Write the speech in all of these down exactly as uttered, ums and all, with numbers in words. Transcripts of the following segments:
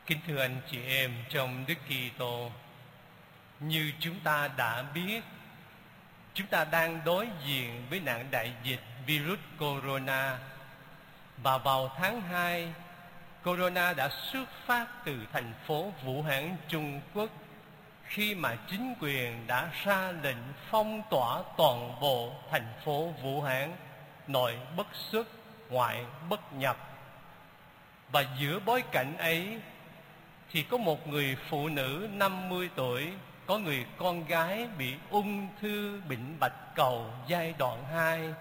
Kính thưa anh chị em trong Đức Kitô, như chúng ta đã biết, chúng ta đang đối diện với nạn đại dịch virus corona. Và vào tháng hai, corona đã xuất phát từ thành phố Vũ Hán, Trung Quốc, khi mà chính quyền đã ra lệnh phong tỏa toàn bộ thành phố Vũ Hán, nội bất xuất, ngoại bất nhập. Và giữa bối cảnh ấy thì có một người phụ nữ năm mươi tuổi, có người con gái bị ung thư bệnh bạch cầu giai đoạn hai.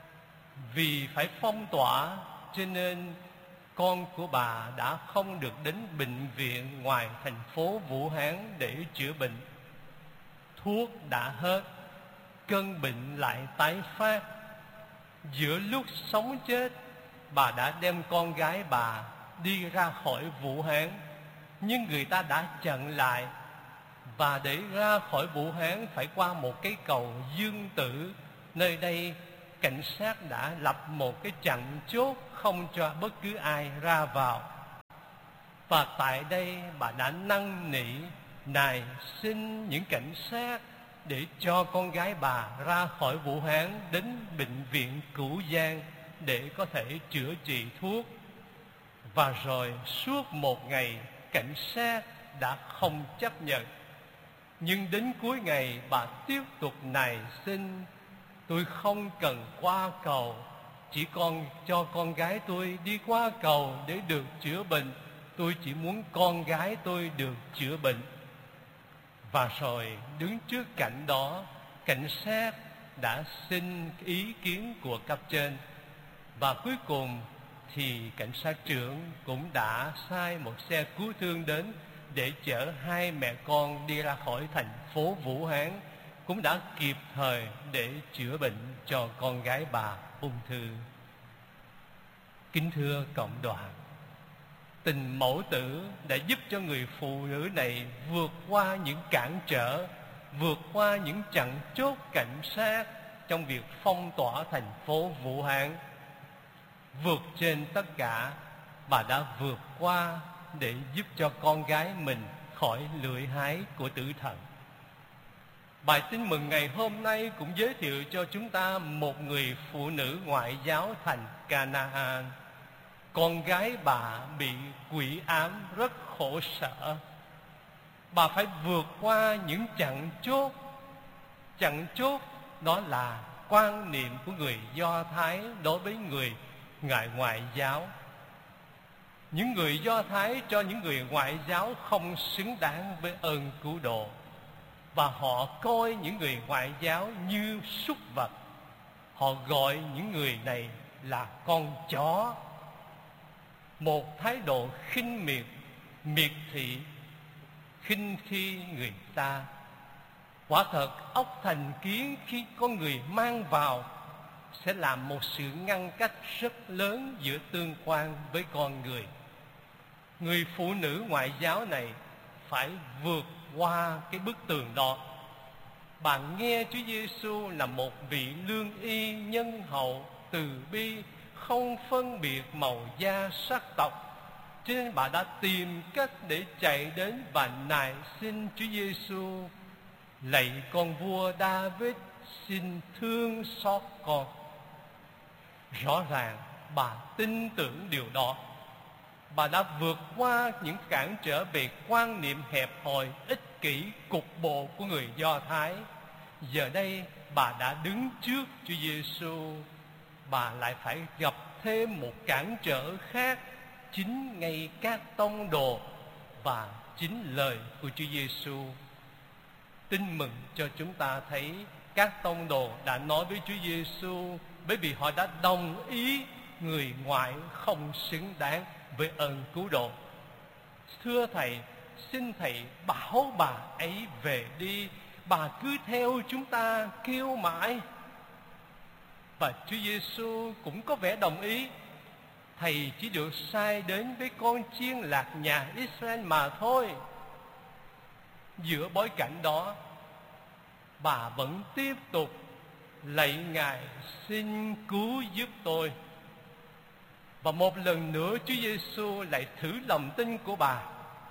Vì phải phong tỏa cho nên con của bà đã không được đến bệnh viện ngoài thành phố Vũ Hán để chữa bệnh. Thuốc đã hết, cơn bệnh lại tái phát. Giữa lúc sống chết, bà đã đem con gái bà đi ra khỏi Vũ Hán, nhưng người ta đã chặn lại. Và để ra khỏi Vũ Hán phải qua một cái cầu Dương Tử. Nơi đây cảnh sát đã lập một cái chặn chốt không cho bất cứ ai ra vào. Và tại đây bà đã năn nỉ nài xin những cảnh sát để cho con gái bà ra khỏi Vũ Hán đến bệnh viện Cửu Giang để có thể chữa trị thuốc. Và rồi suốt một ngày cảnh sát đã không chấp nhận. Nhưng đến cuối ngày bà tiếp tục nài xin: tôi không cần qua cầu, chỉ còn cho con gái tôi đi qua cầu để được chữa bệnh. Tôi chỉ muốn con gái tôi được chữa bệnh. Và rồi đứng trước cảnh đó, cảnh sát đã xin ý kiến của cấp trên. Và cuối cùng thì cảnh sát trưởng cũng đã sai một xe cứu thương đến để chở hai mẹ con đi ra khỏi thành phố Vũ Hán, cũng đã kịp thời để chữa bệnh cho con gái bà ung thư. Kính thưa cộng đoàn, tình mẫu tử đã giúp cho người phụ nữ này vượt qua những cản trở, vượt qua những chặn chốt cảnh sát trong việc phong tỏa thành phố Vũ Hán. Vượt trên tất cả, bà đã vượt qua để giúp cho con gái mình khỏi lưỡi hái của tử thần. Bài tin mừng ngày hôm nay cũng giới thiệu cho chúng ta một người phụ nữ ngoại giáo thành Canaan. Con gái bà bị quỷ ám rất khổ sở. Bà phải vượt qua những chặn chốt. Chặn chốt đó là quan niệm của người Do Thái đối với người ngoại ngoại giáo. Những người Do Thái cho những người ngoại giáo không xứng đáng với ơn cứu độ, và họ coi những người ngoại giáo như súc vật. Họ gọi những người này là con chó. Một thái độ khinh miệt, miệt thị, khinh khi người ta. Quả thật ốc thành kiến khi có người mang vào sẽ làm một sự ngăn cách rất lớn giữa tương quan với con người. Người phụ nữ ngoại giáo này phải vượt qua cái bức tường đó. Bà nghe Chúa Giêsu là một vị lương y nhân hậu, từ bi, không phân biệt màu da sắc tộc, cho nên bà đã tìm cách để chạy đến và nài xin Chúa Giêsu: lạy con vua David, xin thương xót con. Rõ ràng bà tin tưởng điều đó. Bà đã vượt qua những cản trở về quan niệm hẹp hòi, ích kỷ, cục bộ của người Do Thái. Giờ đây bà đã đứng trước Chúa Giêsu. Bà lại phải gặp thêm một cản trở khác, chính ngay các tông đồ và chính lời của Chúa Giêsu. Tin mừng cho chúng ta thấy các tông đồ đã nói với Chúa Giêsu, bởi vì họ đã đồng ý người ngoại không xứng đáng với ơn cứu độ. Thưa Thầy, xin Thầy bảo bà ấy về đi, bà cứ theo chúng ta kêu mãi. Và Chúa Giêsu cũng có vẻ đồng ý. Thầy chỉ được sai đến với con chiên lạc nhà Israel mà thôi. Giữa bối cảnh đó, bà vẫn tiếp tục lạy Ngài xin cứu giúp tôi. Và một lần nữa Chúa Giêsu lại thử lòng tin của bà.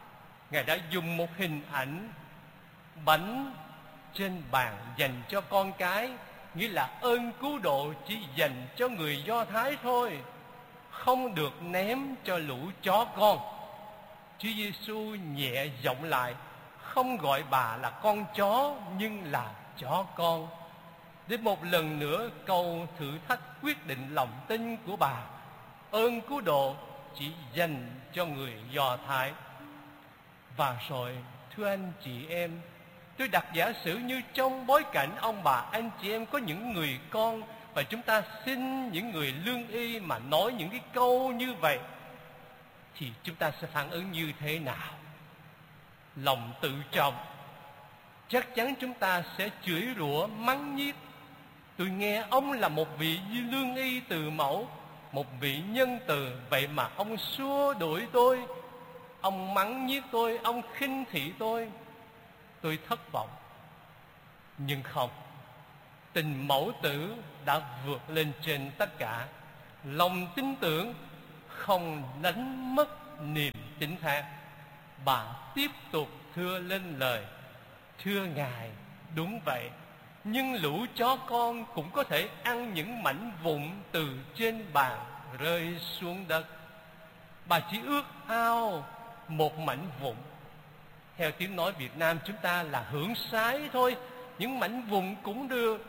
Ngài đã dùng một hình ảnh bánh trên bàn dành cho con cái, nghĩa là ơn cứu độ chỉ dành cho người Do Thái thôi, không được ném cho lũ chó con. Chúa Giêsu nhẹ giọng lại, không gọi bà là con chó nhưng là chó con, để một lần nữa cầu thử thách quyết định lòng tin của bà. Ơn cứu độ chỉ dành cho người Do Thái. Và rồi, thưa anh chị em, tôi đặt giả sử như trong bối cảnh ông bà anh chị em có những người con, và chúng ta xin những người lương y mà nói những cái câu như vậy, thì chúng ta sẽ phản ứng như thế nào? Lòng tự trọng, chắc chắn chúng ta sẽ chửi rủa mắng nhiếc. Tôi nghe ông là một vị lương y từ mẫu, một vị nhân từ, vậy mà ông xua đuổi tôi, ông mắng nhiếc tôi, ông khinh thị tôi. Tôi thất vọng. Nhưng không, tình mẫu tử đã vượt lên trên tất cả. Lòng tin tưởng không đánh mất niềm tín thác. Bà tiếp tục thưa lên lời, thưa Ngài, đúng vậy, nhưng lũ chó con cũng có thể ăn những mảnh vụn từ trên bàn rơi xuống đất. Bà chỉ ước ao một mảnh vụn. Theo tiếng nói Việt Nam chúng ta là hưởng sái thôi, những mảnh vụn cũng được.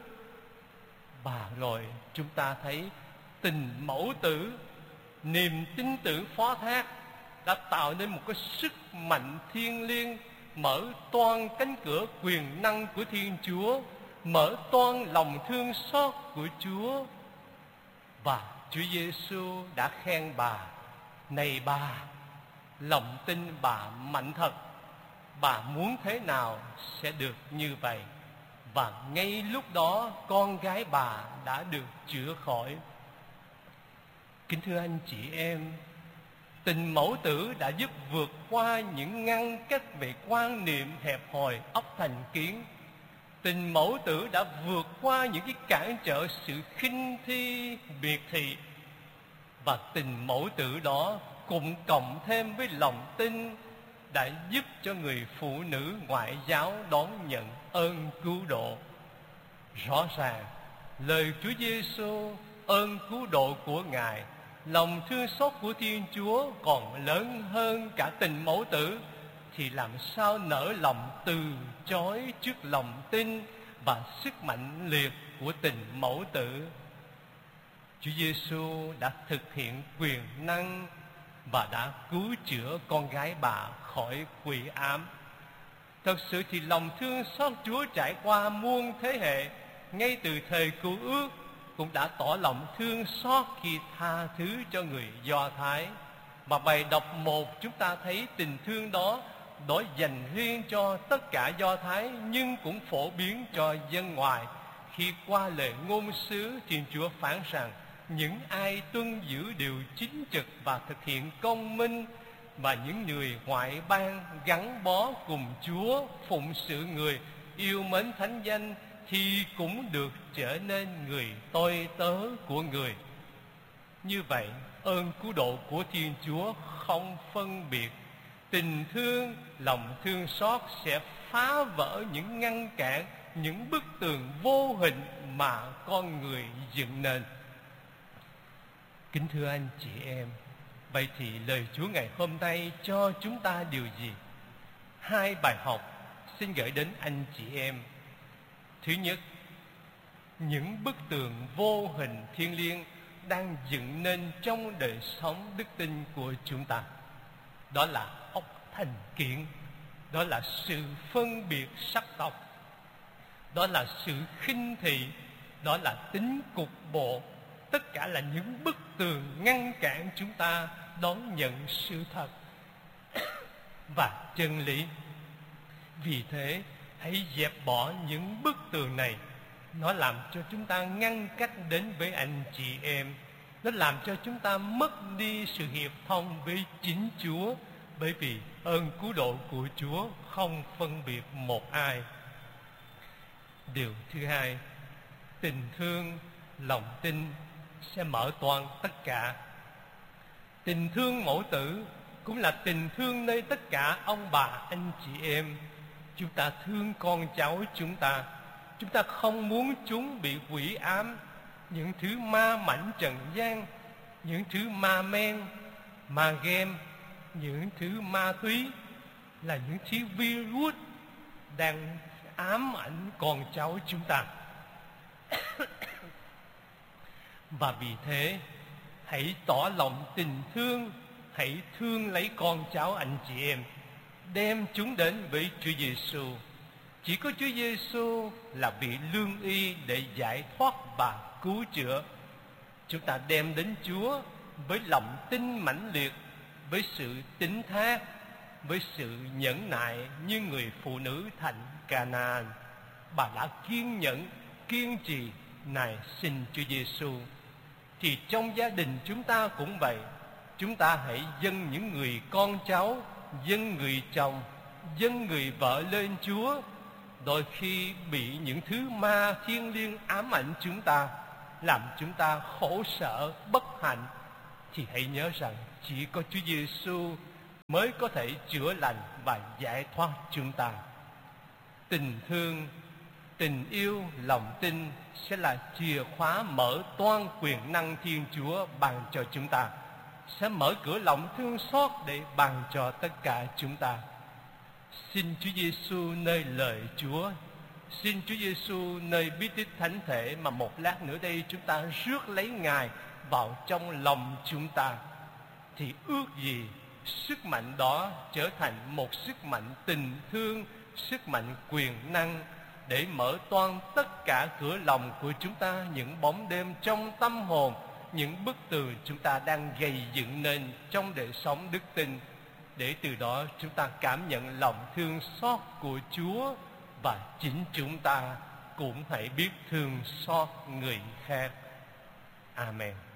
Bà rồi chúng ta thấy tình mẫu tử, niềm tin tưởng phó thác đã tạo nên một cái sức mạnh thiêng liêng, mở toang cánh cửa quyền năng của Thiên Chúa, mở toang lòng thương xót của Chúa. Và Chúa Giêsu đã khen bà, này bà, lòng tin bà mạnh thật, bà muốn thế nào sẽ được như vậy. Và ngay lúc đó con gái bà đã được chữa khỏi. Kính thưa anh chị em, tình mẫu tử đã giúp vượt qua những ngăn cách về quan niệm hẹp hòi óc thành kiến. Tình mẫu tử đã vượt qua những cái cản trở sự khinh thi, miệt thị. Và tình mẫu tử đó cùng cộng thêm với lòng tin đã giúp cho người phụ nữ ngoại giáo đón nhận ơn cứu độ. Rõ ràng, lời Chúa Giêsu, ơn cứu độ của Ngài, lòng thương xót của Thiên Chúa còn lớn hơn cả tình mẫu tử, thì làm sao nỡ lòng từ chối trước lòng tin và sức mạnh liệt của tình mẫu tử. Chúa Giêsu đã thực hiện quyền năng và đã cứu chữa con gái bà khỏi quỷ ám. Thật sự thì lòng thương xót Chúa trải qua muôn thế hệ, ngay từ thời Cựu Ước cũng đã tỏ lòng thương xót khi tha thứ cho người Do Thái. Mà bài đọc một chúng ta thấy tình thương đó đối dành riêng cho tất cả Do Thái, nhưng cũng phổ biến cho dân ngoài. Khi qua lời ngôn sứ, Thiên Chúa phán rằng những ai tuân giữ điều chính trực và thực hiện công minh, và những người ngoại bang gắn bó cùng Chúa, phụng sự người, yêu mến thánh danh, thì cũng được trở nên người tôi tớ của người. Như vậy, ơn cứu độ của Thiên Chúa không phân biệt. Tình thương, lòng thương xót sẽ phá vỡ những ngăn cản, những bức tường vô hình mà con người dựng nên. Kính thưa anh chị em, vậy thì lời Chúa ngày hôm nay cho chúng ta điều gì? Hai bài học xin gửi đến anh chị em. Thứ nhất, những bức tường vô hình thiêng liêng đang dựng nên trong đời sống đức tin của chúng ta. Đó là óc thành kiến, đó là sự phân biệt sắc tộc, đó là sự khinh thị, đó là tính cục bộ. Tất cả là những bức tường ngăn cản chúng ta đón nhận sự thật và chân lý. Vì thế, hãy dẹp bỏ những bức tường này. Nó làm cho chúng ta ngăn cách đến với anh chị em. Nó làm cho chúng ta mất đi sự hiệp thông với chính Chúa, bởi vì ơn cứu độ của Chúa không phân biệt một ai. Điều thứ hai, tình thương, lòng tin sẽ mở toang tất cả. Tình thương mẫu tử cũng là tình thương nơi tất cả ông bà anh chị em. Chúng ta thương con cháu chúng ta. Chúng ta không muốn chúng bị quỷ ám, những thứ ma mảnh trần gian, những thứ ma men, ma game, những thứ ma túy, là những thứ virus đang ám ảnh con cháu chúng ta. Và vì thế, hãy tỏ lòng tình thương, hãy thương lấy con cháu anh chị em, đem chúng đến với Chúa Giêsu. Chỉ có Chúa Giêsu là vị lương y để giải thoát và cứu chữa. Chúng ta đem đến Chúa với lòng tin mãnh liệt, với sự tín thác, với sự nhẫn nại như người phụ nữ thành Ca-na-an. Bà đã kiên nhẫn, kiên trì nài xin Chúa Giêsu. Thì trong gia đình chúng ta cũng vậy. Chúng ta hãy dâng những người con cháu, dâng người chồng, dâng người vợ lên Chúa. Đôi khi bị những thứ ma thiên liêng ám ảnh chúng ta, làm chúng ta khổ sở, bất hạnh, thì hãy nhớ rằng chỉ có Chúa Giêsu mới có thể chữa lành và giải thoát chúng ta. Tình thương, tình yêu, lòng tin sẽ là chìa khóa mở toang quyền năng Thiên Chúa ban cho chúng ta, sẽ mở cửa lòng thương xót để ban cho tất cả chúng ta. Xin Chúa Giêsu nơi lời Chúa, xin Chúa Giêsu nơi bí tích thánh thể mà một lát nữa đây chúng ta rước lấy Ngài vào trong lòng chúng ta, thì ước gì sức mạnh đó trở thành một sức mạnh tình thương, sức mạnh quyền năng để mở toang tất cả cửa lòng của chúng ta, những bóng đêm trong tâm hồn, những bức tường chúng ta đang gầy dựng nên trong đời sống đức tin, để từ đó chúng ta cảm nhận lòng thương xót của Chúa, và chính chúng ta cũng hãy biết thương xót người khác. Amen.